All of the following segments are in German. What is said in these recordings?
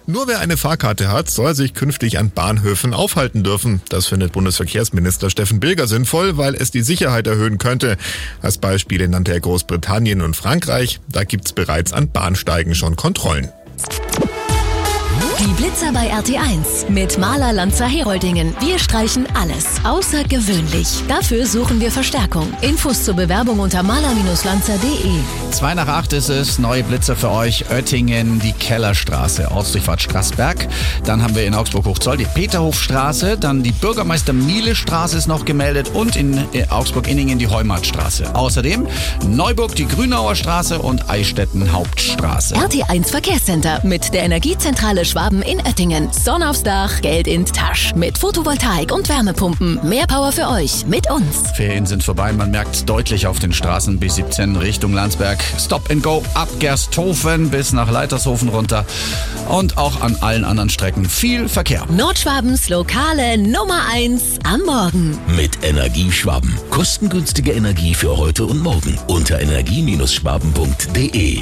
Nur wer eine Fahrkarte hat, soll sich künftig an Bahnhöfen aufhalten dürfen. Das findet Bundesverkehrsminister Steffen Bilger sinnvoll, weil es die Sicherheit erhöhen könnte. Als Beispiele nannte er Großbritannien und Frankreich. Da gibt's bereits an Bahnsteigen schon Kontrollen. Die Blitzer bei RT1 mit Maler Lanzer Heroldingen. Wir streichen alles außergewöhnlich. Dafür suchen wir Verstärkung. Infos zur Bewerbung unter maler-lanzer.de. 7:55 ist es. Neue Blitzer für euch. Oettingen, die Kellerstraße, Ortsdurchfahrt Straßberg. Dann haben wir in Augsburg-Hochzoll die Peterhofstraße. Dann die Bürgermeister-Miele-Straße ist noch gemeldet. Und in Augsburg-Inningen die Heumartstraße. Außerdem Neuburg, die Grünauer Straße und Eichstätten-Hauptstraße. RT1 Verkehrscenter mit der Energiezentrale Schwaben in Oettingen. Sonne aufs Dach, Geld in die Tasche. Mit Photovoltaik und Wärmepumpen. Mehr Power für euch mit uns. Ferien sind vorbei, man merkt deutlich auf den Straßen B17 Richtung Landsberg. Stop and go ab Gersthofen bis nach Leitershofen runter. Und auch an allen anderen Strecken viel Verkehr. Nordschwabens lokale Nummer 1 am Morgen. Mit Energieschwaben. Kostengünstige Energie für heute und morgen. Unter energie-schwaben.de.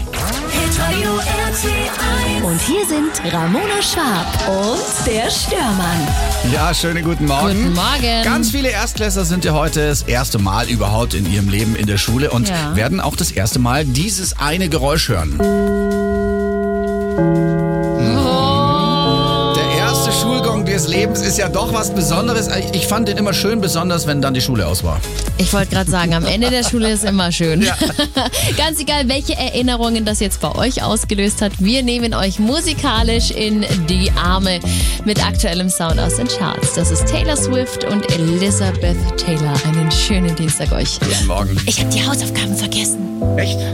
Und hier sind Ramona Schwab und der Störmann. Ja, schönen guten Morgen. Guten Morgen. Ganz viele Erstklässler sind ja heute das erste Mal überhaupt in ihrem Leben in der Schule und werden auch das erste Mal dieses eine Geräusch hören. Schulgang des Lebens ist ja doch was Besonderes. Ich fand den immer schön besonders, wenn dann die Schule aus war. Ich wollte gerade sagen, am Ende der Schule ist immer schön. Ja. Ganz egal, welche Erinnerungen das jetzt bei euch ausgelöst hat. Wir nehmen euch musikalisch in die Arme mit aktuellem Sound aus den Charts. Das ist Taylor Swift und Elizabeth Taylor. Einen schönen Dienstag euch. Guten Morgen. Ich habe die Hausaufgaben vergessen. Echt?